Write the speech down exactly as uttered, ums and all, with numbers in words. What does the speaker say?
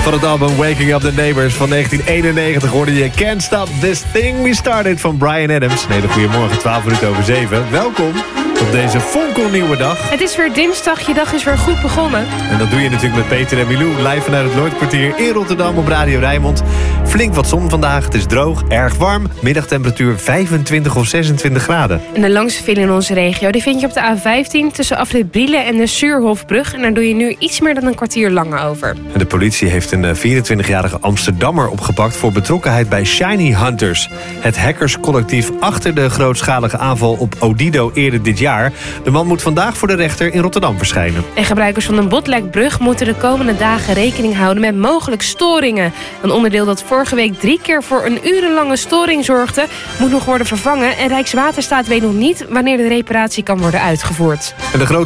Van het album Waking Up the Neighbors van negentien eenennegentig hoorde je Can't Stop This Thing We Started van Bryan Adams. Nee, goedemorgen, twaalf minuten over zeven. Welkom op deze fonkelnieuwe dag. Het is weer dinsdag, je dag is weer goed begonnen. En dat doe je natuurlijk met Peter en Milou, live vanuit het Noordkwartier in Rotterdam op Radio Rijnmond. Flink wat zon vandaag, het is droog, erg warm. Middagtemperatuur vijfentwintig of zesentwintig graden. En de langste file in onze regio die vind je op de A vijftien... tussen Afrit Brielen en de Suurhofbrug. En daar doe je nu iets meer dan een kwartier langer over. En de politie heeft een vierentwintigjarige Amsterdammer opgepakt voor betrokkenheid bij Shiny Hunters. Het hackerscollectief achter de grootschalige aanval op Odido eerder dit jaar. De man moet vandaag voor de rechter in Rotterdam verschijnen. En gebruikers van de Botlekbrug moeten de komende dagen rekening houden met mogelijk storingen. Een onderdeel dat vorige week drie keer voor een urenlange storing zorgde, moet nog worden vervangen. En Rijkswaterstaat weet nog niet wanneer de reparatie kan worden uitgevoerd. En de grote